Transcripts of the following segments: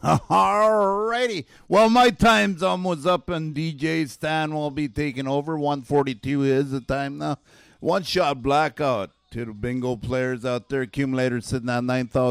Alrighty. Well, my time's almost up, and DJ Stan will be taking over. 1:42 is the time now. One shot blackout to the bingo players out there. Accumulator sitting at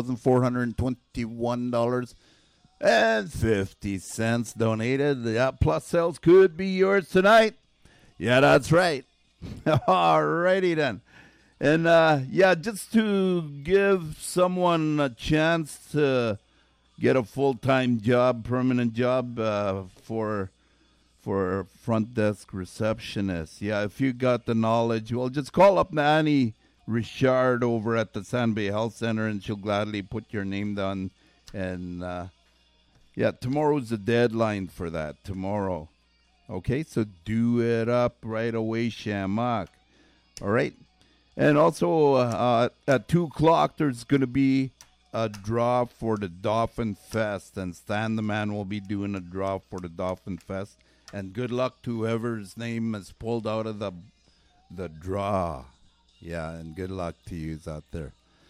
$9,421.50 donated. Yeah, plus sales could be yours tonight. Yeah, that's right. Alrighty then. And just to give someone a chance to get a full-time job, permanent job for front desk receptionist. Yeah, if you got the knowledge, well, just call up Annie Richard over at the Sandbay Health Center, and she'll gladly put your name down. And, tomorrow's the deadline for that, tomorrow. Okay, so do it up right away, Shamak. All right? And also, at 2 o'clock, there's going to be a draw for the Dolphin Fest, and Stan the Man will be doing a draw for the Dolphin Fest. And good luck to whoever's name is pulled out of the draw. Yeah, and good luck to you out there.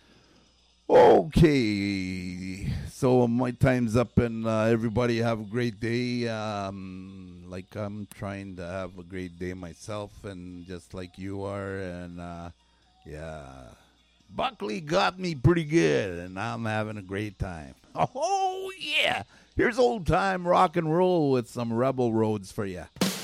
Okay, so my time's up, and everybody have a great day. Like I'm trying to have a great day myself, and just like you are, and Buckley got me pretty good, and I'm having a great time. Oh, yeah. Here's old time rock and roll with some Rebel Roads for you.